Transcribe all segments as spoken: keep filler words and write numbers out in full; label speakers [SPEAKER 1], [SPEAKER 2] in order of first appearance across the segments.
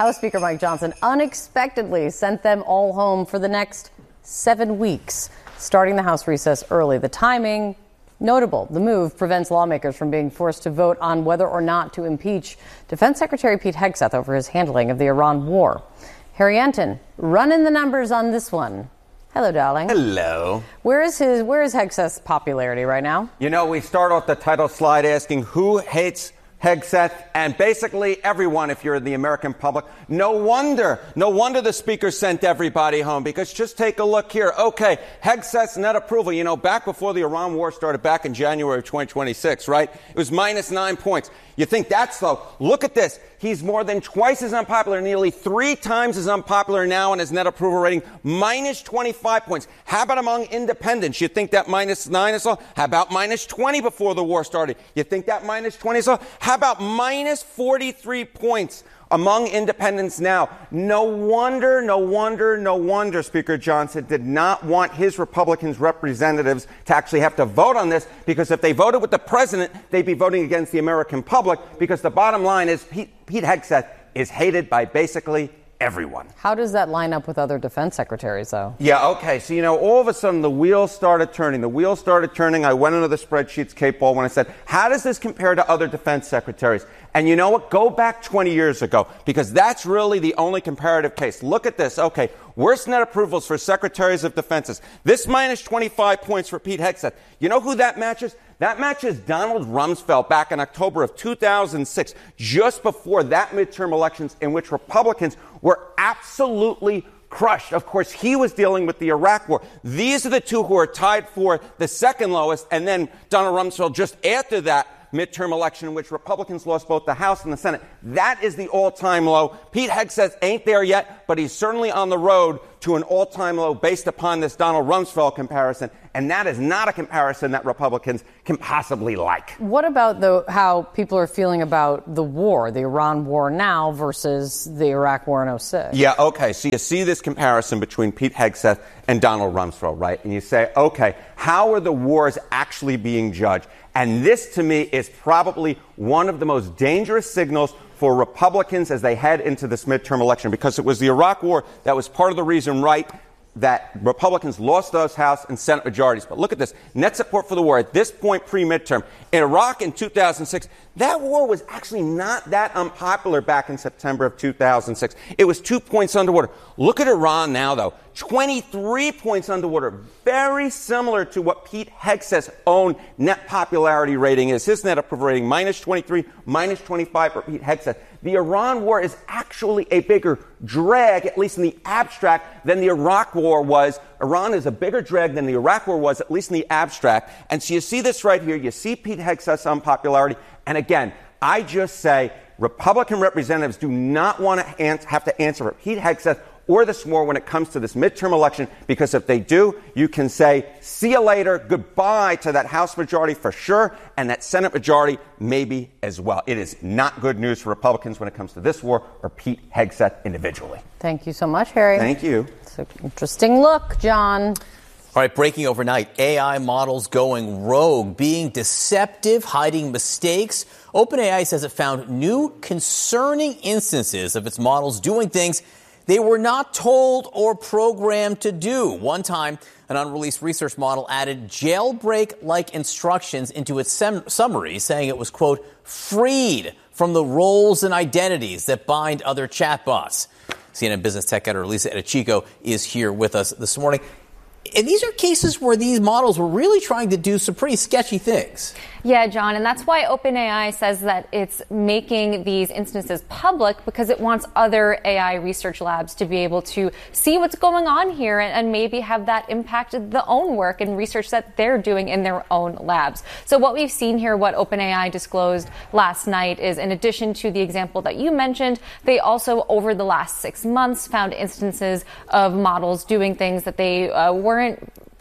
[SPEAKER 1] House Speaker Mike Johnson unexpectedly sent them all home for the next seven weeks, starting the House recess early. The timing, notable. The move prevents lawmakers from being forced to vote on whether or not to impeach Defense Secretary Pete Hegseth over his handling of the Iran war. Harry Anton, running the numbers on this one. Hello, darling.
[SPEAKER 2] Hello.
[SPEAKER 1] Where is his? Where is Hegseth's popularity right now?
[SPEAKER 2] You know, we start off the title slide asking who hates Hegseth, and basically everyone, if you're in the American public. No wonder, no wonder the speaker sent everybody home, because just take a look here. Okay, Hegseth's net approval, you know, back before the Iran war started back in January of twenty twenty-six, right? It was minus nine points. You think that's low? Look at this. He's more than twice as unpopular, nearly three times as unpopular now in his net approval rating, minus twenty-five points. How about among independents? You think that minus nine is low? How about minus twenty before the war started? You think that minus twenty is low? How about minus forty-three points among independents now? No wonder, no wonder, no wonder Speaker Johnson did not want his Republicans representatives to actually have to vote on this, because if they voted with the president, they'd be voting against the American public, because the bottom line is Pete, Pete Hegseth is hated by basically everyone.
[SPEAKER 1] How does that line up with other defense secretaries, though?
[SPEAKER 2] Yeah, okay. So, you know, all of a sudden the wheels started turning. The wheels started turning. I went into the spreadsheets, Kate Ball, when I said, how does this compare to other defense secretaries? And you know what? Go back twenty years ago, because that's really the only comparative case. Look at this. Okay, worst net approvals for secretaries of defenses. This minus twenty-five points for Pete Hegseth. You know who that matches? That matches Donald Rumsfeld back in October of two thousand six, just before that midterm elections, in which Republicans were absolutely crushed. Of course, he was dealing with the Iraq war. These are the two who are tied for the second lowest, and then Donald Rumsfeld just after that midterm election, in which Republicans lost both the House and the Senate. That is the all-time low. Pete Hegseth ain't there yet, but he's certainly on the road to an all-time low based upon this Donald Rumsfeld comparison. And that is not a comparison that Republicans can possibly like.
[SPEAKER 1] What about the, how people are feeling about the war, the Iran war now versus the Iraq war in oh six?
[SPEAKER 2] Yeah, okay. So you see this comparison between Pete Hegseth and Donald Rumsfeld, right? And you say, okay, how are the wars actually being judged? And this, to me, is probably one of the most dangerous signals for Republicans as they head into this midterm election, because it was the Iraq war that was part of the reason, right, that Republicans lost those House and Senate majorities. But look at this. Net support for the war at this point pre-midterm. In Iraq in two thousand six, that war was actually not that unpopular back in September of two thousand six. It was two points underwater. Look at Iran now, though. twenty-three points underwater. Very similar to what Pete Hegseth's own net popularity rating is. His net approval rating, minus twenty-three, minus twenty-five for Pete Hegseth. The Iran war is actually a bigger drag, at least in the abstract, than the Iraq war was. Iran is a bigger drag than the Iraq war was, at least in the abstract. And so you see this right here. You see Pete Hegseth's unpopularity. And again, I just say Republican representatives do not want to ans- have to answer for Pete Hegseth or this war when it comes to this midterm election, because if they do, you can say, see you later, goodbye to that House majority for sure, and that Senate majority maybe as well. It is not good news for Republicans when it comes to this war or Pete Hegseth individually.
[SPEAKER 1] Thank you so much, Harry.
[SPEAKER 2] Thank you.
[SPEAKER 1] It's an interesting look, John.
[SPEAKER 3] All right, breaking overnight, A I models going rogue, being deceptive, hiding mistakes. OpenAI says it found new concerning instances of its models doing things they were not told or programmed to do. One time, an unreleased research model added jailbreak-like instructions into its sem- summary, saying it was, quote, freed from the roles and identities that bind other chatbots. C N N business tech editor Lisa Edichico is here with us this morning. And these are cases where these models were really trying to do some pretty sketchy things.
[SPEAKER 4] Yeah, John, and that's why OpenAI says that it's making these instances public, because it wants other A I research labs to be able to see what's going on here and, and maybe have that impact the own work and research that they're doing in their own labs. So what we've seen here, what OpenAI disclosed last night, is in addition to the example that you mentioned, they also, over the last six months, found instances of models doing things that they uh, weren't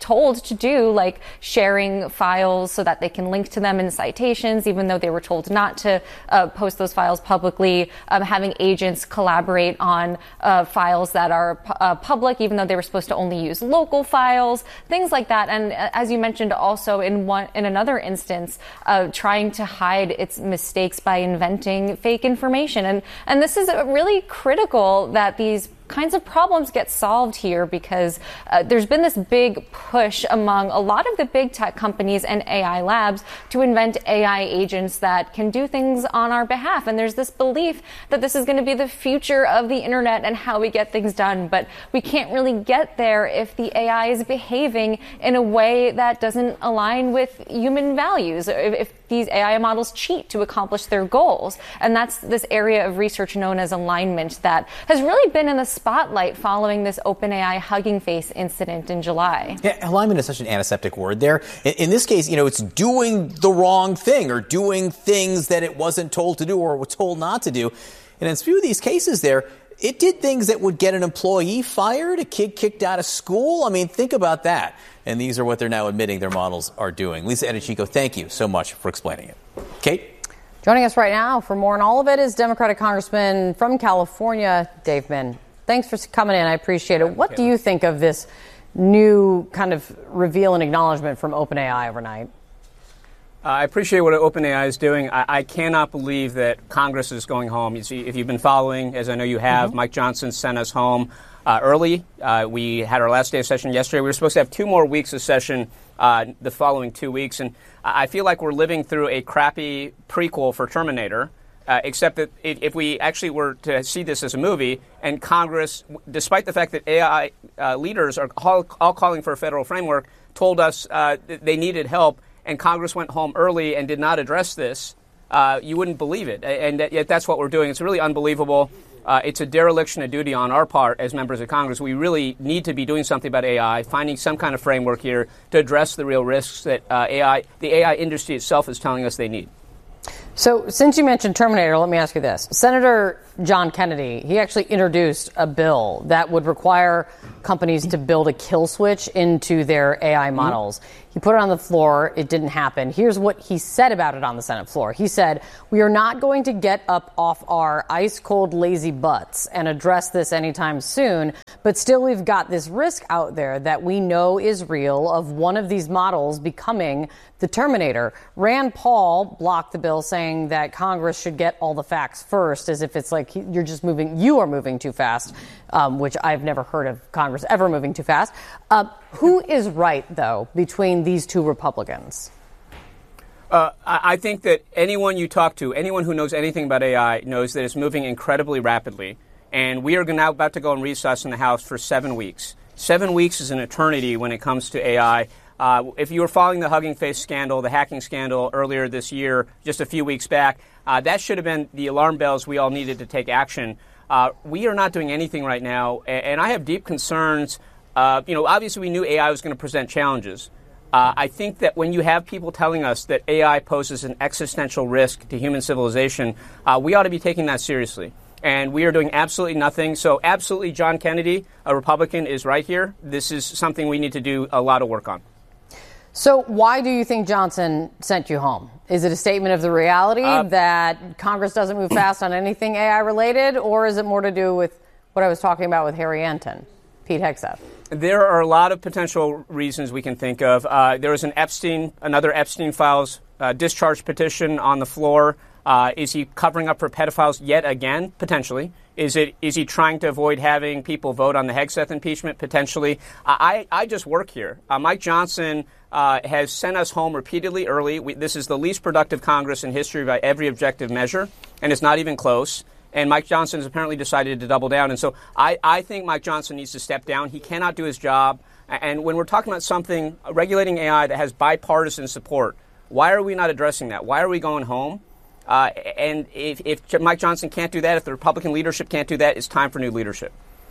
[SPEAKER 4] told to do, like sharing files so that they can link to them in citations, even though they were told not to uh, post those files publicly, um, having agents collaborate on uh, files that are pu- uh, public, even though they were supposed to only use local files, things like that. And uh, as you mentioned, also in one in another instance, uh, trying to hide its mistakes by inventing fake information. And and this is really critical that these kinds of problems get solved here, because uh, there's been this big push among a lot of the big tech companies and A I labs to invent A I agents that can do things on our behalf. And there's this belief that this is going to be the future of the internet and how we get things done. But we can't really get there if the A I is behaving in a way that doesn't align with human values, if, if these A I models cheat to accomplish their goals. And that's this area of research known as alignment that has really been in the spotlight following this OpenAI Hugging Face incident in July.
[SPEAKER 3] Yeah, alignment is such an antiseptic word there. In, in this case, you know, it's doing the wrong thing or doing things that it wasn't told to do or was told not to do. And in a few of these cases there, it did things that would get an employee fired, a kid kicked out of school. I mean, think about that. And these are what they're now admitting their models are doing. Lisa Enechico, thank you so much for explaining it. Kate?
[SPEAKER 1] Joining us right now for more on all of it is Democratic Congressman from California, Dave Min. Thanks for coming in. I appreciate it. What do you think of this new kind of reveal and acknowledgement from OpenAI overnight?
[SPEAKER 5] Uh, I appreciate what OpenAI is doing. I, I cannot believe that Congress is going home. You see, if you've been following, as I know you have, mm-hmm. Mike Johnson sent us home uh, early. Uh, we had our last day of session yesterday. We were supposed to have two more weeks of session uh, the following two weeks. And I feel like we're living through a crappy prequel for Terminator. Uh, except that if we actually were to see this as a movie, and Congress, despite the fact that A I uh, leaders are all, all calling for a federal framework, told us uh, that they needed help, and Congress went home early and did not address this, uh, you wouldn't believe it. And yet that's what we're doing. It's really unbelievable. Uh, it's a dereliction of duty on our part as members of Congress. We really need to be doing something about A I, finding some kind of framework here to address the real risks that uh, A I, the A I industry itself is telling us they need.
[SPEAKER 1] So since you mentioned Terminator, let me ask you this. Senator John Kennedy, he actually introduced a bill that would require companies to build a kill switch into their A I models. Mm-hmm. He put it on the floor. It didn't happen. Here's what he said about it on the Senate floor. He said, "We are not going to get up off our ice cold, lazy butts and address this anytime soon. But still, we've got this risk out there that we know is real of one of these models becoming the Terminator." Rand Paul blocked the bill, saying that Congress should get all the facts first, as if it's like you're just moving, you are moving too fast, um, which I've never heard of Congress ever moving too fast. Uh, who is right, though, between these two Republicans?
[SPEAKER 5] Uh, I think that anyone you talk to, anyone who knows anything about A I, knows that it's moving incredibly rapidly. And we are now about to go on recess in the House for seven weeks. Seven weeks is an eternity when it comes to A I. Uh, if you were following the Hugging Face scandal, the hacking scandal earlier this year, just a few weeks back, uh, that should have been the alarm bells we all needed to take action. Uh, we are not doing anything right now, and, and I have deep concerns. Uh, you know, obviously we knew A I was going to present challenges. Uh, I think that when you have people telling us that A I poses an existential risk to human civilization, uh, we ought to be taking that seriously. And we are doing absolutely nothing. So absolutely, John Kennedy, a Republican, is right here. This is something we need to do a lot of work on.
[SPEAKER 1] So why do you think Johnson sent you home? Is it a statement of the reality uh, that Congress doesn't move fast on anything A I related, or is it more to do with what I was talking about with Harry Anton, Pete Hegseth?
[SPEAKER 5] There are a lot of potential reasons we can think of. Uh, there was an Epstein, another Epstein files uh, discharge petition on the floor. Uh, is he covering up for pedophiles yet again? Potentially. Is it? Is he trying to avoid having people vote on the Hegseth impeachment? Potentially. I, I just work here. Uh, Mike Johnson uh, has sent us home repeatedly early. We, this is the least productive Congress in history by every objective measure, and it's not even close. And Mike Johnson has apparently decided to double down. And so I, I think Mike Johnson needs to step down. He cannot do his job. And when we're talking about something, regulating A I that has bipartisan support, why are we not addressing that? Why are we going home? Uh, and if, if Mike Johnson can't do that, if the Republican leadership can't do that, it's time for new leadership.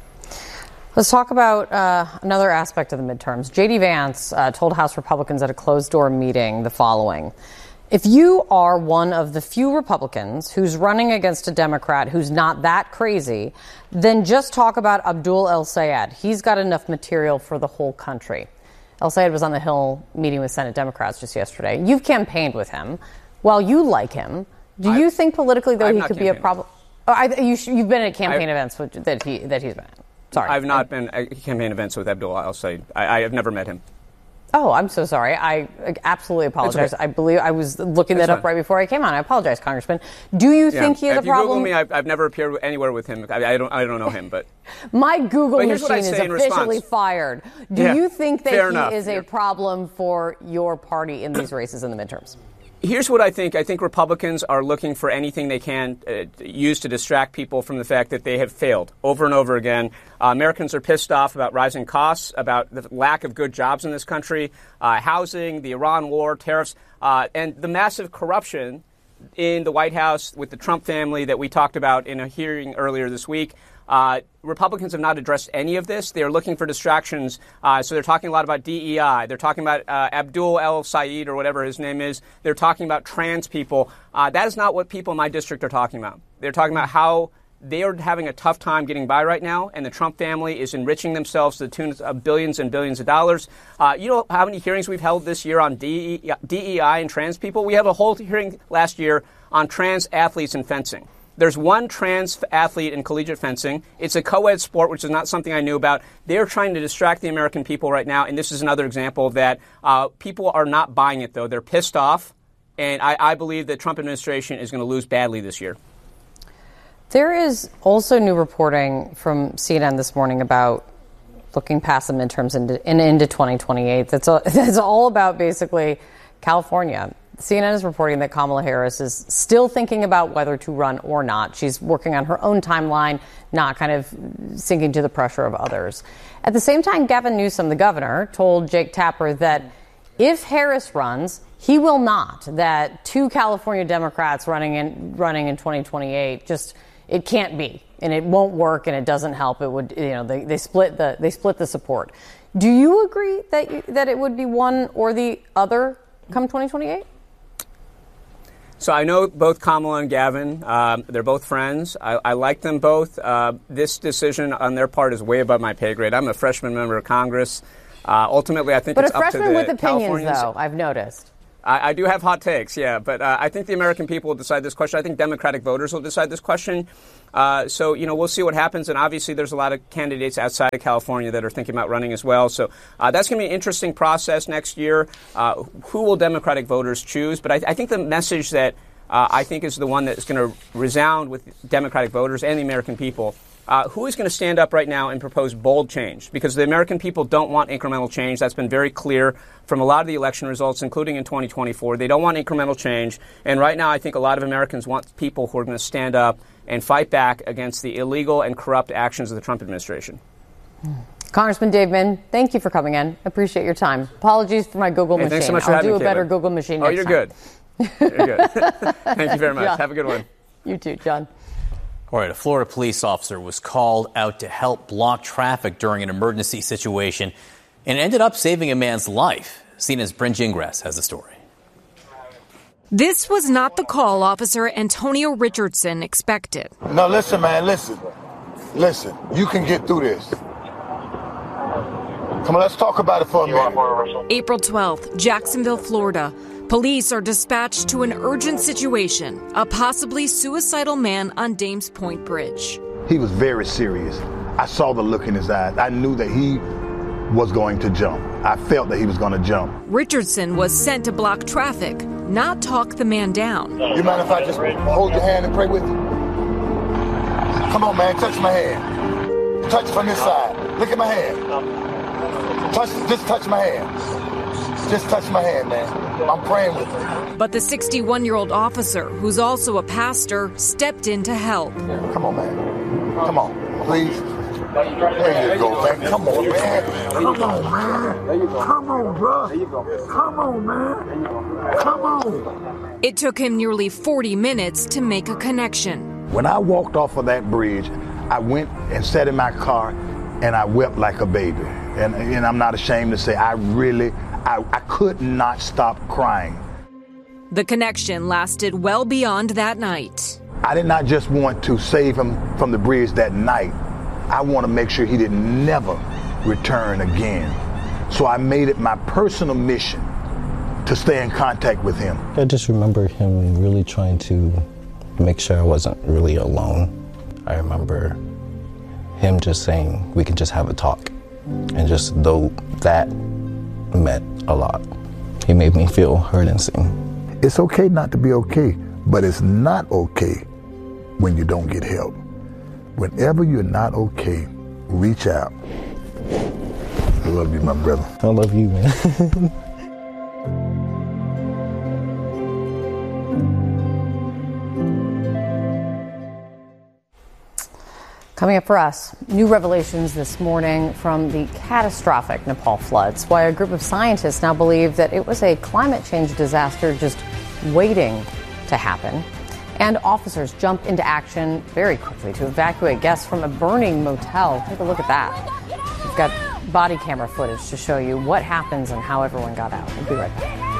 [SPEAKER 1] Let's talk about uh, another aspect of the midterms. J D. Vance uh, told House Republicans at a closed-door meeting the following. If you are one of the few Republicans who's running against a Democrat who's not that crazy, then just talk about Abdul El Sayed. He's got enough material for the whole country. El-Sayed was on the Hill meeting with Senate Democrats just yesterday. You've campaigned with him. While you like him, do
[SPEAKER 5] I've,
[SPEAKER 1] you think politically, though,
[SPEAKER 5] I've
[SPEAKER 1] he could be a problem? Oh, I, you, you've been at campaign I've, events with, that, he, that he's been at. Sorry.
[SPEAKER 5] I've not been at campaign events with Abdullah El-Sayed. I, I have never met him.
[SPEAKER 1] Oh, I'm so sorry. I absolutely apologize. Okay. I believe I was looking
[SPEAKER 5] That's
[SPEAKER 1] that up
[SPEAKER 5] fine.
[SPEAKER 1] right before I came on. I apologize, Congressman. Do you
[SPEAKER 5] yeah.
[SPEAKER 1] think he has
[SPEAKER 5] if
[SPEAKER 1] a problem?
[SPEAKER 5] If you Google me, I've, I've never appeared anywhere with him. I, I don't. I don't know him, but
[SPEAKER 1] my Google
[SPEAKER 5] but
[SPEAKER 1] machine is officially fired. Do
[SPEAKER 5] yeah.
[SPEAKER 1] you think that
[SPEAKER 5] Fair
[SPEAKER 1] he
[SPEAKER 5] enough.
[SPEAKER 1] is a
[SPEAKER 5] yeah.
[SPEAKER 1] problem for your party in these races in the midterms?
[SPEAKER 5] Here's what I think. I think Republicans are looking for anything they can uh, use to distract people from the fact that they have failed over and over again. Uh, Americans are pissed off about rising costs, about the lack of good jobs in this country, uh, housing, the Iran war, tariffs, uh, and the massive corruption in the White House with the Trump family that we talked about in a hearing earlier this week. Uh, Republicans have not addressed any of this. They are looking for distractions. Uh, so they're talking a lot about D E I. They're talking about uh, Abdul El-Sayed or whatever his name is. They're talking about trans people. Uh, that is not what people in my district are talking about. They're talking about how they are having a tough time getting by right now, and the Trump family is enriching themselves to the tune of billions and billions of dollars. Uh, you know how many hearings we've held this year on D E I and trans people? We have a whole hearing last year on trans athletes in fencing. There's one trans athlete in collegiate fencing. It's a co-ed sport, which is not something I knew about. They're trying to distract the American people right now, and this is another example of that. Uh, people are not buying it, though. They're pissed off, and I, I believe the Trump administration is going to lose badly this year.
[SPEAKER 1] There is also new reporting from C N N this morning about looking past the midterms into, and into twenty twenty-eight. That's all, that's all about basically California. C N N is reporting that Kamala Harris is still thinking about whether to run or not. She's working on her own timeline, not kind of sinking to the pressure of others. At the same time, Gavin Newsom, the governor, told Jake Tapper that if Harris runs, he will not. That two California Democrats running in running in twenty twenty-eight just it can't be, and it won't work, and it doesn't help. It would, you know, they, they split the they split the support. Do you agree that you, that it would be one or the other come twenty twenty-eight?
[SPEAKER 5] So I know both Kamala and Gavin. Um, they're both friends. I, I like them both. Uh, this decision on their part is way above my pay grade. I'm a freshman member of Congress. Uh, ultimately, I think
[SPEAKER 1] but
[SPEAKER 5] it's up to the
[SPEAKER 1] But a freshman with opinions,
[SPEAKER 5] Californians.
[SPEAKER 1] though, I've noticed.
[SPEAKER 5] I, I do have hot takes, yeah. But uh, I think the American people will decide this question. I think Democratic voters will decide this question. Uh, so, you know, we'll see what happens. And obviously, there's a lot of candidates outside of California that are thinking about running as well. So uh, that's going to be an interesting process next year. Uh, who will Democratic voters choose? But I, I think the message that Uh, I think is the one that's going to resound with Democratic voters and the American people. Uh, who is going to stand up right now and propose bold change? Because the American people don't want incremental change. That's been very clear from a lot of the election results, including in twenty twenty-four. They don't want incremental change. And right now, I think a lot of Americans want people who are going to stand up and fight back against the illegal and corrupt actions of the Trump administration.
[SPEAKER 1] Congressman Dave Min, thank you for coming in. Appreciate your time. Apologies for my Google
[SPEAKER 5] hey,
[SPEAKER 1] machine.
[SPEAKER 5] Thanks so much for
[SPEAKER 1] I'll
[SPEAKER 5] having
[SPEAKER 1] do
[SPEAKER 5] me,
[SPEAKER 1] a better
[SPEAKER 5] Caitlin.
[SPEAKER 1] Google machine
[SPEAKER 5] oh,
[SPEAKER 1] next
[SPEAKER 5] you're
[SPEAKER 1] time.
[SPEAKER 5] Good. You're good. Thank you very much.
[SPEAKER 1] John.
[SPEAKER 5] Have a good one.
[SPEAKER 1] You too, John.
[SPEAKER 3] All right, a Florida police officer was called out to help block traffic during an emergency situation and ended up saving a man's life. C N N's Bryn Gingras has the story.
[SPEAKER 6] This was not the call Officer Antonio Richardson expected.
[SPEAKER 7] No, listen, man, listen. Listen, you can get through this. Come on, let's talk about it for a minute.
[SPEAKER 6] April twelfth, Jacksonville, Florida. Police are dispatched to an urgent situation, a possibly suicidal man on Dames Point Bridge.
[SPEAKER 7] He was very serious. I saw the look in his eyes. I knew that he was going to jump. I felt that he was going to jump.
[SPEAKER 6] Richardson was sent to block traffic, not talk the man down.
[SPEAKER 7] You mind if I just hold your hand and pray with you? Come on, man, touch my hand. Touch from this side. Look at my hand. Touch, just touch my hand. Just touch my hand, man. I'm praying with you.
[SPEAKER 6] But the sixty-one-year-old officer, who's also a pastor, stepped in to help.
[SPEAKER 7] Come on, man. Come on, please. There you go, man. Come on, man. Come on, man. Come on, bro. Come on, man. Come on.
[SPEAKER 6] It took him nearly forty minutes to make a connection.
[SPEAKER 7] When I walked off of that bridge, I went and sat in my car and I wept like a baby. And, and I'm not ashamed to say I really, I, I could not stop crying.
[SPEAKER 6] The connection lasted well beyond that night.
[SPEAKER 7] I did not just want to save him from the bridge that night. I want to make sure he did never return again. So I made it my personal mission to stay in contact with him.
[SPEAKER 8] I just remember him really trying to make sure I wasn't really alone. I remember him just saying, we can just have a talk. And just though that meant a lot, he made me feel heard and seen.
[SPEAKER 7] It's okay not to be okay, but it's not okay when you don't get help. Whenever you're not okay, reach out. I love you, my brother.
[SPEAKER 8] I love you, man.
[SPEAKER 1] Coming up for us, new revelations this morning from the catastrophic Nepal floods. Why a group of scientists now believe that it was a climate change disaster just waiting to happen. And officers jump into action very quickly to evacuate guests from a burning motel. Take a look at that. We've got body camera footage to show you what happens and how everyone got out. We'll be right back.